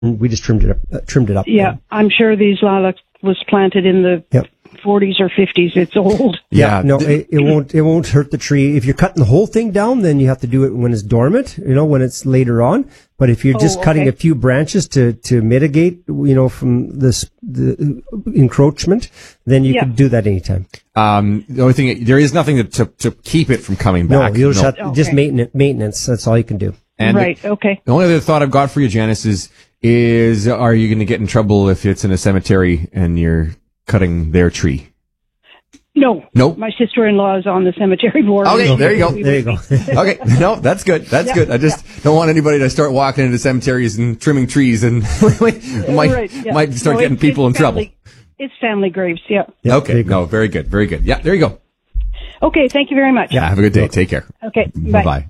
We just trimmed it up. Yeah, I'm sure these lilac was planted in the 40s or 50s. It's old. Yeah, no, it won't hurt the tree. If you're cutting the whole thing down, then you have to do it when it's dormant, when it's later on. But if you're just cutting a few branches to mitigate, from the encroachment, then you can do that anytime. The only thing, there is nothing to keep it from coming back. No, you'll just have just maintenance. That's all you can do. And okay. The only other thought I've got for you, Janice, is are you going to get in trouble if it's in a cemetery and you're cutting their tree? No. Nope. My sister-in-law is on the cemetery board. Okay, there you go. There you go. Okay, no, that's good. That's good. I just don't want anybody to start walking into cemeteries and trimming trees and might start getting people in trouble. It's family graves, yeah. Okay, no, very good, very good. Yeah, there you go. Okay, thank you very much. Yeah, have a good day. Take care. Okay, bye. Bye-bye.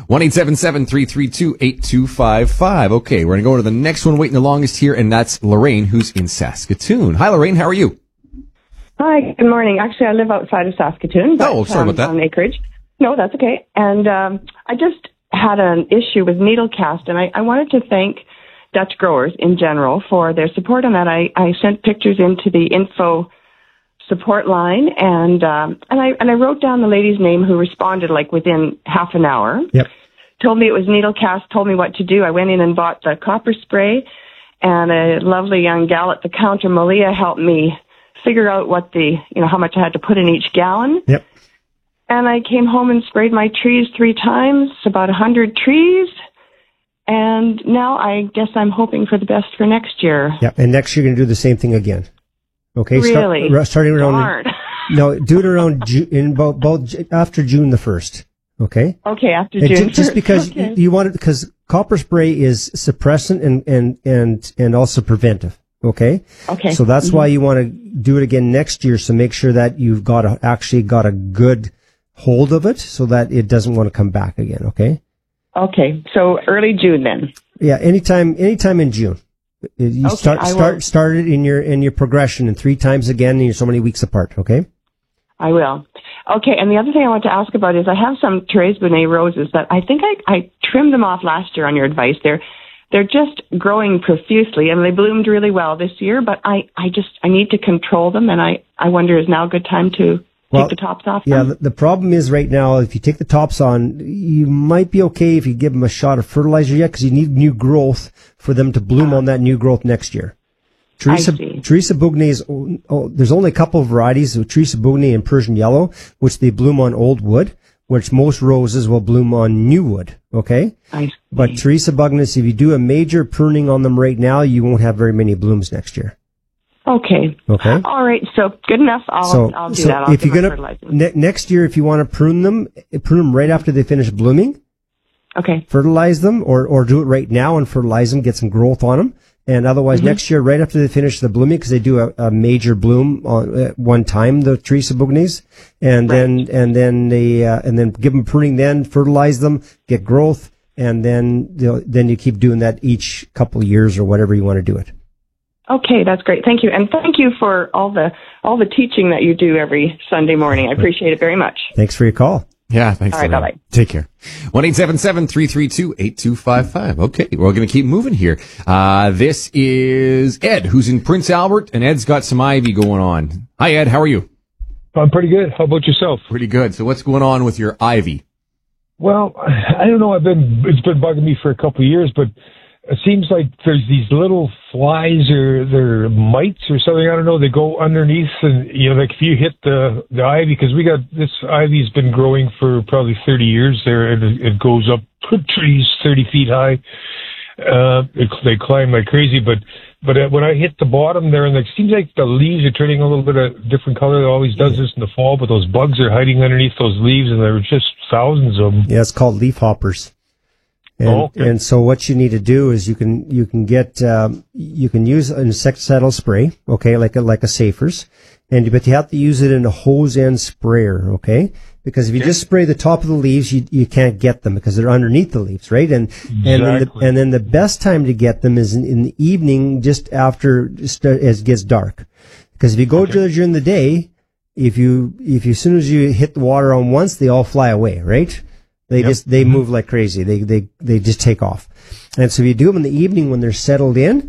1-877-332-8255. Okay, we're going to go to the next one waiting the longest here, and that's Lorraine, who's in Saskatoon. Hi, Lorraine. How are you? Hi, good morning. Actually, I live outside of Saskatoon. But, sorry about that. On acreage. No, that's okay. And I just had an issue with needle cast, and I wanted to thank Dutch growers in general for their support on that. I sent pictures into the info support line, and I wrote down the lady's name who responded within half an hour. Yep. Told me it was needle cast, told me what to do. I went in and bought the copper spray, and a lovely young gal at the counter, Malia, helped me figure out what how much I had to put in each gallon. Yep. And I came home and sprayed my trees 3 times, about 100 trees. And now I guess I'm hoping for the best for next year. Yeah, and next year you're going to do the same thing again. Okay? Really? Starting around... Darn. No, do it around after June the 1st. Okay? Okay, after June 1st. Just because you want it, because copper spray is suppressant and also preventive. Okay? Okay. So that's why you want to do it again next year. So make sure that you've actually got a good hold of it so that it doesn't want to come back again. Okay? Okay. So early June then. Yeah. Anytime in June. You start it in your progression and 3 times again and you're so many weeks apart. Okay? I will. Okay. And the other thing I want to ask about is I have some Thérèse Bonnet roses that I think I trimmed them off last year on your advice. They're just growing profusely, and they bloomed really well this year, but I need to control them, and I wonder, is now a good time to take the tops off them? Yeah, the problem is right now, if you take the tops on, you might be okay if you give them a shot of fertilizer yet, because you need new growth for them to bloom on that new growth next year. Theresa Bougnet's, there's only a couple of varieties of Theresa Bougnay and Persian Yellow, which they bloom on old wood, which most roses will bloom on new wood, okay? But Theresa Bougnay, if you do a major pruning on them right now, you won't have very many blooms next year. Okay. All right, so good enough. I'll do that. I'll if you're gonna next year, if you want to prune them right after they finish blooming. Okay. Fertilize them, or do it right now and fertilize them, get some growth on them. And otherwise, next year, right after they finish the blooming, because they do a major bloom at one time, the Theresa Bougnets, and then give them pruning, then fertilize them, get growth, and then you keep doing that each couple of years or whatever you want to do it. Okay, that's great. Thank you, and thank you for all the teaching that you do every Sunday morning. I appreciate it very much. Thanks for your call. Yeah, thanks. All right, bye-bye. Take care. 1-877-332-8255. Okay, we're going to keep moving here. This is Ed, who's in Prince Albert, and Ed's got some ivy going on. Hi, Ed. How are you? I'm pretty good. How about yourself? Pretty good. So what's going on with your ivy? Well, I don't know. It's been bugging me for a couple of years, but it seems like there's these little flies or they're mites or something. I don't know. They go underneath, and like if you hit the ivy, because we got this ivy's been growing for probably 30 years there, and it goes up trees 30 feet high. They climb like crazy, but when I hit the bottom there, and it seems like the leaves are turning a little bit of different color. It always does this in the fall, but those bugs are hiding underneath those leaves, and there are just thousands of them. Yeah, it's called leaf hoppers. And so what you need to do is you can use an insecticidal spray, okay, like a Safer's, but you have to use it in a hose end sprayer, okay? Because if you just spray the top of the leaves, you can't get them because they're underneath the leaves, right? And then the best time to get them is in the evening, just after as it gets dark. Because if you go during the day, if as soon as you hit the water on once, they all fly away, right? They move like crazy. They just take off. And so if you do them in the evening when they're settled in,